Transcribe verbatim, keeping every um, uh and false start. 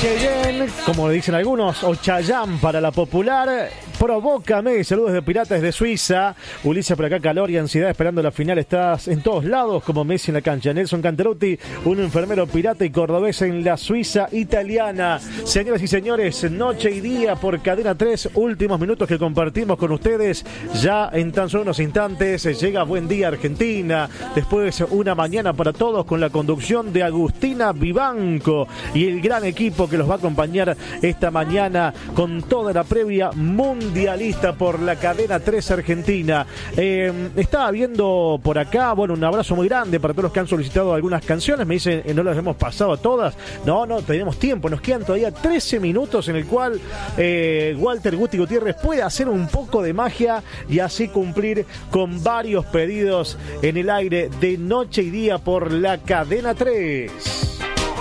Cheyenne, como le dicen algunos, o Chayanne para la popular. Provócame, saludos de Piratas de Suiza. Ulises por acá, calor y ansiedad esperando la final. Estás en todos lados como Messi en la cancha. Nelson Canterotti, un enfermero pirata y cordobés en la Suiza italiana. Señoras y señores, noche y día por Cadena tres. Últimos minutos que compartimos con ustedes. Ya en tan solo unos instantes llega Buen Día Argentina. Después una mañana para todos con la conducción de Agustina Vivanco y el gran equipo que los va a acompañar esta mañana con toda la previa mundialista por la Cadena tres Argentina. Eh, estaba viendo por acá, bueno, un abrazo muy grande para todos los que han solicitado algunas canciones. Me dicen, eh, no las hemos pasado a todas. No, no, tenemos tiempo. Nos quedan todavía trece minutos en el cual eh, Walter Guti Gutiérrez puede hacer un poco de magia y así cumplir con varios pedidos en el aire de noche y día por la Cadena tres.